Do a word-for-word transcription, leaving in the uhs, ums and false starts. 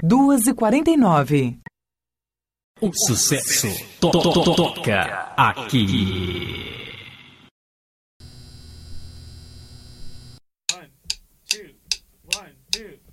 duas e quarenta e nove. O sucesso to to to toca aqui. One, two, one, two.